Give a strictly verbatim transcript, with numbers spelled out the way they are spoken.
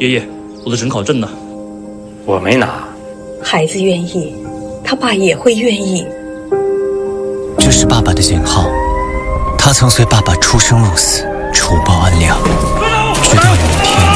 爷爷，我的准考证呢？ 我没拿。 孩子愿意，他爸也会愿意。 这是爸爸的警号，他曾随爸爸出生入死，除暴安良，直到有一天。